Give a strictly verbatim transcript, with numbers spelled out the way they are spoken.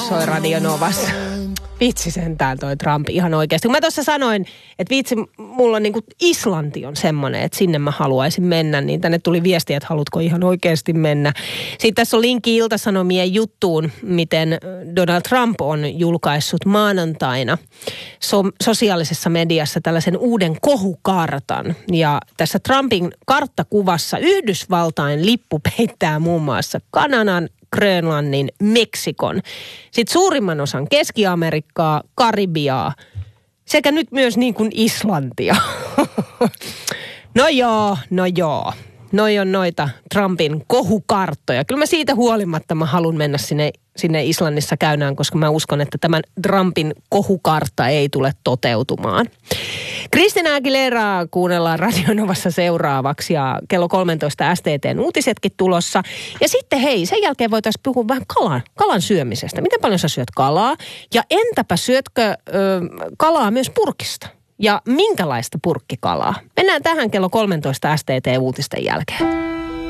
soi Radio Novassa. Vitsi sentään toi Trump ihan oikeasti. Kun mä tuossa sanoin, että vitsi, mulla on niinku Islanti on semmoinen, että sinne mä haluaisin mennä, niin tänne tuli viestiä, että haluatko ihan oikeasti mennä. Sitten tässä on linkki Ilta-Sanomien juttuun, miten Donald Trump on julkaissut maanantaina so- sosiaalisessa mediassa tällaisen uuden kohukartan. Ja tässä Trumpin karttakuvassa Yhdysvaltain lippu peittää muun muassa Kanadan, Grönlannin, Meksikon, sitten suurimman osan Keski-Amerikkaa, Karibiaa sekä nyt myös niin kuin Islantia. No joo, no joo. Noi on noita Trumpin kohukarttoja. Kyllä mä siitä huolimatta mä haluan mennä sinne, sinne Islannissa käynään, koska mä uskon, että tämän Trumpin kohukartta ei tule toteutumaan. Christina Aguilera kuunnellaan Radio Novassa seuraavaksi ja kello kolmetoista S T T:n uutisetkin tulossa. Ja sitten hei, sen jälkeen voitaisiin puhua vähän kalan, kalan syömisestä. Miten paljon sä syöt kalaa? Ja entäpä syötkö ö, kalaa myös purkista? Ja minkälaista purkkikalaa? Mennään tähän kello kolmetoista S T T-uutisten jälkeen.